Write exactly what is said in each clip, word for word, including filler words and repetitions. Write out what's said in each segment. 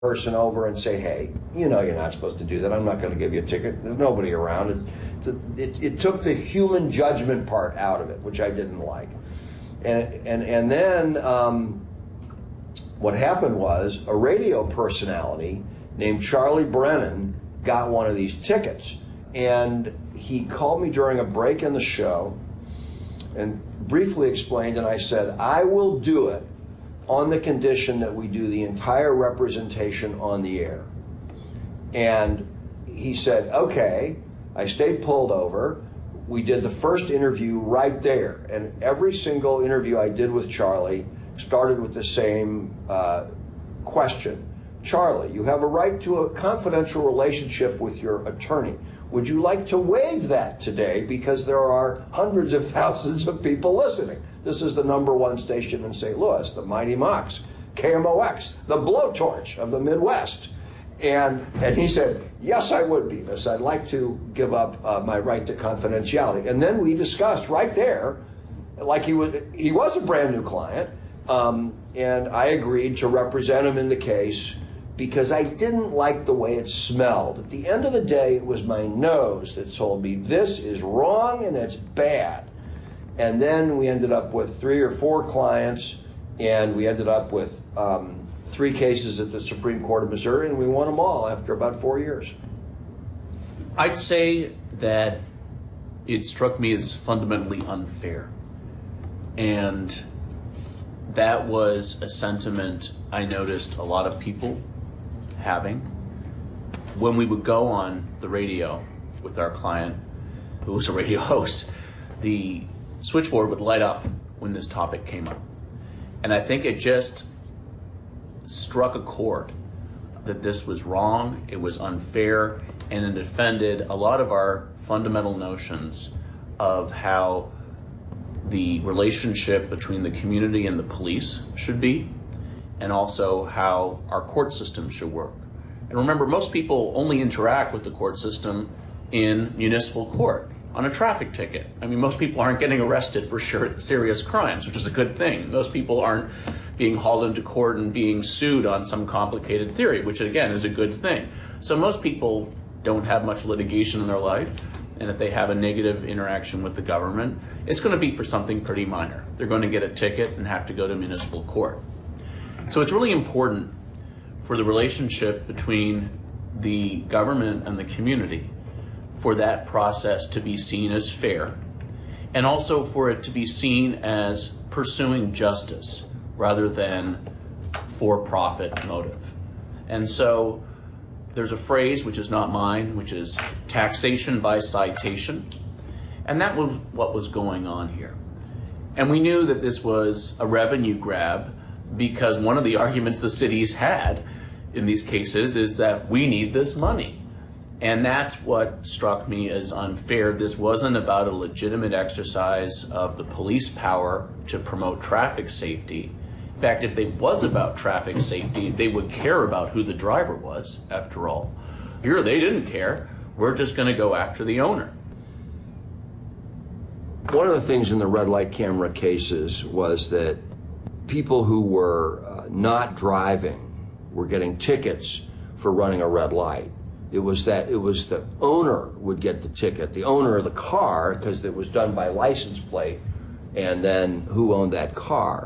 person over and say, hey, you know you're not supposed to do that. I'm not going to give you a ticket. There's nobody around. It, it, it took the human judgment part out of it, which I didn't like. And, and, and then um, what happened was a radio personality named Charlie Brennan got one of these tickets. And he called me during a break in the show and briefly explained, and I said, I will do it on the condition that we do the entire representation on the air. And he said, okay. I stayed pulled over. We did the first interview right there. And every single interview I did with Charlie started with the same uh, question. Charlie, you have a right to a confidential relationship with your attorney. Would you like to waive that today, because there are hundreds of thousands of people listening? This is the number one station in Saint Louis, the Mighty Mox, K M O X, the blowtorch of the Midwest. And, and he said, yes, I would, Beavis. I'd like to give up uh, my right to confidentiality. And then we discussed right there, like he was, he was a brand new client, um, and I agreed to represent him in the case because I didn't like the way it smelled. At the end of the day, it was my nose that told me this is wrong and it's bad. And then we ended up with three or four clients, and we ended up with um, three cases at the Supreme Court of Missouri, and we won them all after about four years. I'd say that it struck me as fundamentally unfair. And that was a sentiment I noticed a lot of people having. When we would go on the radio with our client, who was a radio host, the switchboard would light up when this topic came up. And I think it just struck a chord that this was wrong, it was unfair, and it offended a lot of our fundamental notions of how the relationship between the community and the police should be, and also how our court system should work. And remember, most people only interact with the court system in municipal court on a traffic ticket. I mean, most people aren't getting arrested for sure, serious crimes, which is a good thing. Most people aren't being hauled into court and being sued on some complicated theory, which again is a good thing. So most people don't have much litigation in their life, and if they have a negative interaction with the government, it's going to be for something pretty minor. They're going to get a ticket and have to go to municipal court. So it's really important for the relationship between the government and the community for that process to be seen as fair, and also for it to be seen as pursuing justice rather than for-profit motive. And so there's a phrase, which is not mine, which is taxation by citation. And that was what was going on here. And we knew that this was a revenue grab because one of the arguments the cities had in these cases is that we need this money. And that's what struck me as unfair. This wasn't about a legitimate exercise of the police power to promote traffic safety. In fact, if it was about traffic safety, they would care about who the driver was, after all. Here, they didn't care. We're just going to go after the owner. One of the things in the red light camera cases was that people who were uh, not driving were getting tickets for running a red light. It was that it was the owner would get the ticket, the owner of the car, because it was done by license plate, and then who owned that car.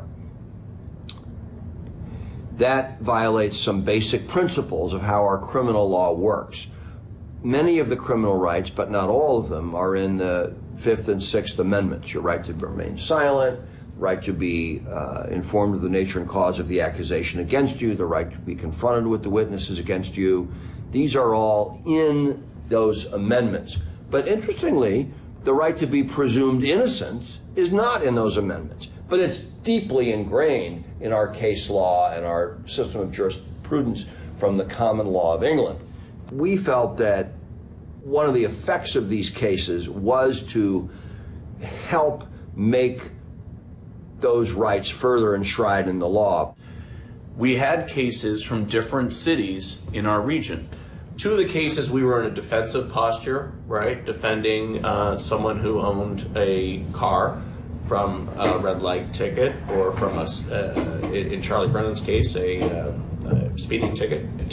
That violates some basic principles of how our criminal law works. Many of the criminal rights, but not all of them, are in the Fifth and Sixth Amendments. Your right to remain silent, right to be uh, informed of the nature and cause of the accusation against you, the right to be confronted with the witnesses against you. These are all in those amendments. But interestingly, the right to be presumed innocent is not in those amendments. But it's deeply ingrained in our case law and our system of jurisprudence from the common law of England. We felt that one of the effects of these cases was to help make those rights further enshrined in the law. We had cases from different cities in our region. Two of the cases we were in a defensive posture, right, defending uh, someone who owned a car. from a red light ticket or from a, s- uh, in in Charlie Brennan's case, a, uh, a speeding ticket.